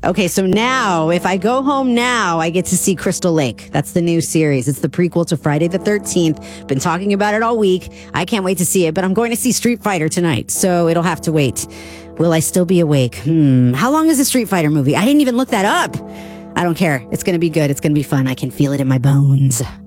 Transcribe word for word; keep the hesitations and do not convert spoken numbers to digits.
Okay, so now, if I go home now, I get to see Crystal Lake. That's the new series. It's the prequel to Friday the thirteenth. Been talking about it all week. I can't wait to see it, but I'm going to see Street Fighter tonight, so it'll have to wait. Will I still be awake? Hmm. How long is the Street Fighter movie? I didn't even look that up. I don't care. It's going to be good. It's going to be fun. I can feel it in my bones.